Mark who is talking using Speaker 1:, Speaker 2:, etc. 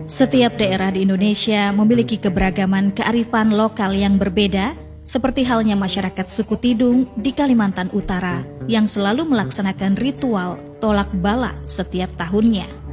Speaker 1: Setiap daerah di Indonesia memiliki keberagaman kearifan lokal yang berbeda, seperti halnya masyarakat suku Tidung di Kalimantan Utara yang selalu melaksanakan ritual tolak bala setiap tahunnya.